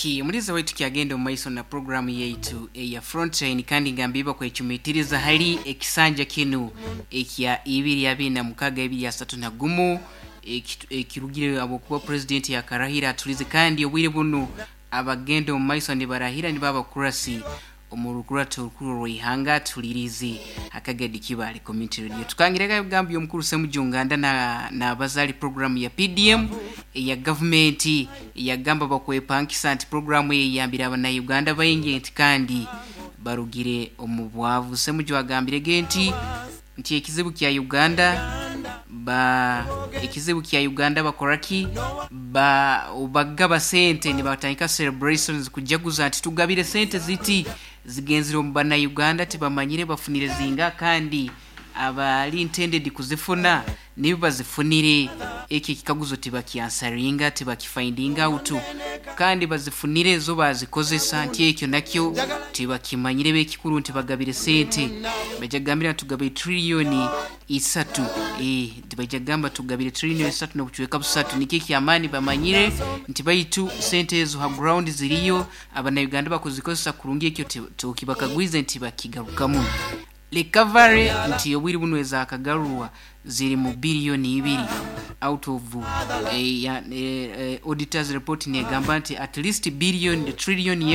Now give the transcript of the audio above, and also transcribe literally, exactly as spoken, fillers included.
Okay, muliza wetu kyagenda mu maiso na program yaitu eya Frontline kandi ngambiba kwa ekyumitiriza hali ekisanja kinu ekya ibiri abina mukaga ibiri asatu na gumu ekirugire abokuba president ya Karahira atulize kandi obwire buno abagenda mu maiso ni barahira ni baba kurasi omurukura tukuru ihanga tulirize akagadi kibali community radio tukangirega gambi omukuru semujunganda na na bazali program ya P D M ya government ya gamba bakwepankisa anti program ye yambira abana Uganda bayinge kandi barugire omubwavu semujo agambire genti nti ekizibu kya Uganda ba ekizibu kya Uganda bakoraki ba ubagaba sente ni batanyika celebrations kujaguza ati tugabire sente ziti zigenziro mbana Uganda tibamanyire bafunire zinga kandi abali intended kuzifuna nibo bazifunire eki kikaguzo tibakiansaringa tibakifindinga out kandi bazifunire zo bazikozesa nti ekyo nakyo tibakimanyire bekikuru tibagabire sente bajagambira tugabire trillion isatu eh tibajagamba tugabire trillion isatu no kuchweka busatu nikiki amani bamanyire nti bayitu sente ezo ha ground ziriyo abana Uganda bakuzikozesa kurungi ekyo tokibakagwize nti bakigarukamu recovery nti obwiri bunweza akagarurwa ziri mu billion ibiri out of a uh, uh, auditors report ni gamba nti at least billion the trillion